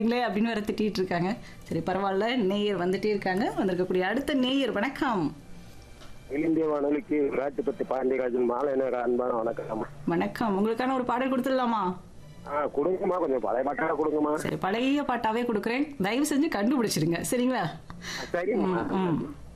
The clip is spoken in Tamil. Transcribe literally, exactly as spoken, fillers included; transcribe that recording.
இல்ல அப்படின்னு வேற திட்டிட்டு இருக்காங்க. சரி பரவாயில்ல. நேயர் வந்துட்டே இருக்காங்க. வந்திருக்கக்கூடிய அடுத்த நேயர் வணக்கம். இந்திய வானொலிக்கு ராஜபத்தி பாண்டியராஜன் மாலை நேர அன்பான வணக்கம். வணக்கம். உங்களுக்கான ஒரு பாடல் கொடுத்துடலாமா? ஆ கொடுங்கம்மா, கொஞ்சம் பழைய பாட்டா கொடுங்கம்மா. சரி பழைய பாட்டாவே கொடுக்குறேன். தயவு செஞ்சு கண்டுபிடிச்சிருங்க சரிங்களா? சரிம்மா. ம், ம்.